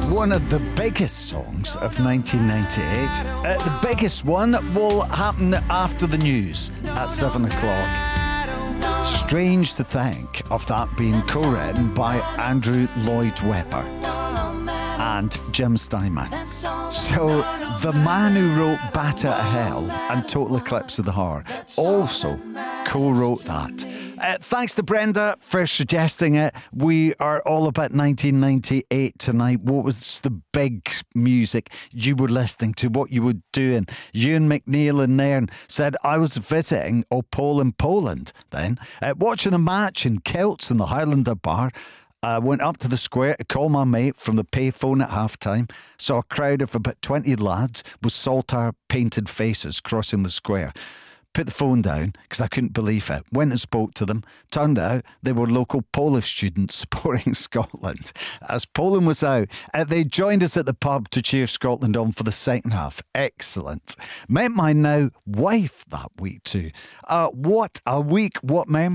one of the biggest songs of 1998. The biggest one will happen after the news at 7 o'clock. Strange to think of that being co-written by Andrew Lloyd Webber and Jim Steinman. So the man who wrote Bat Out of Hell and Total Eclipse of the Heart also co-wrote that. Thanks to Brenda for suggesting it. We are all about 1998 tonight. What was the big music you were listening to? What you were doing? Ewan McNeil in there said, I was visiting Opole in Poland then, watching a match in kilts in the Highlander bar. I went up to the square to call my mate from the payphone at halftime. Saw a crowd of about 20 lads with saltire painted faces crossing the square. Put the phone down because I couldn't believe it. Went and spoke to them. Turned out they were local Polish students supporting Scotland. As Poland was out, they joined us at the pub to cheer Scotland on for the second half. Excellent. Met my now wife that week too. What a week, what memories.